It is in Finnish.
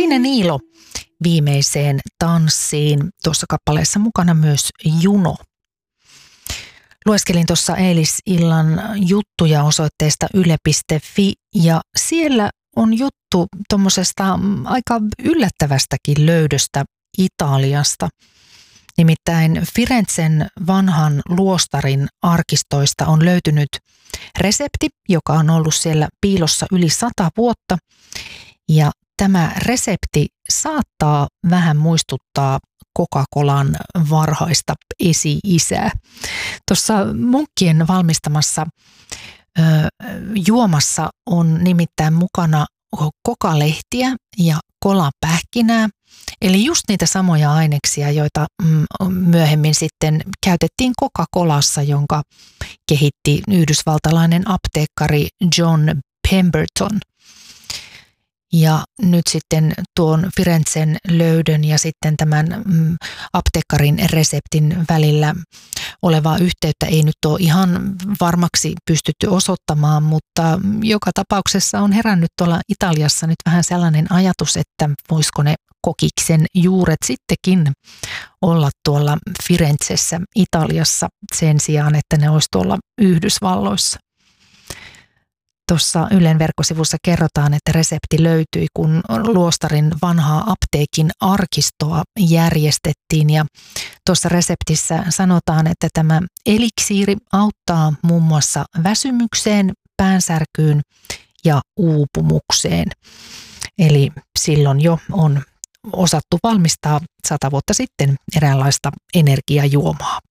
Line Niilo viimeiseen tanssiin. Tuossa kappaleessa mukana myös Juno. Lueskelin tuossa eilisillan juttuja osoitteesta yle.fi ja siellä on juttu tuommoisesta aika yllättävästäkin löydöstä Italiasta. Nimittäin Firenzen vanhan luostarin arkistoista on löytynyt resepti, joka on ollut siellä piilossa yli 100 vuotta. Ja tämä resepti saattaa vähän muistuttaa Coca-Colan varhaista esi-isää. Tuossa munkkien valmistamassa juomassa on nimittäin mukana kokalehtiä ja kolapähkinää. Eli just niitä samoja aineksia, joita myöhemmin sitten käytettiin Coca-Colassa, jonka kehitti yhdysvaltalainen apteekkari John Pemberton. Ja nyt sitten tuon Firenzen löydön ja sitten tämän apteekkarin reseptin välillä olevaa yhteyttä ei nyt ole ihan varmaksi pystytty osoittamaan, mutta joka tapauksessa on herännyt tuolla Italiassa nyt vähän sellainen ajatus, että voisiko ne kokiksen juuret sittenkin olla tuolla Firenzessä Italiassa sen sijaan, että ne olisi tuolla Yhdysvalloissa. Tuossa Ylen verkkosivussa kerrotaan, että resepti löytyi, kun luostarin vanhaa apteekin arkistoa järjestettiin. Ja tuossa reseptissä sanotaan, että tämä eliksiiri auttaa muun muassa väsymykseen, päänsärkyyn ja uupumukseen. Eli silloin jo on osattu valmistaa 100 vuotta sitten eräänlaista energiajuomaa.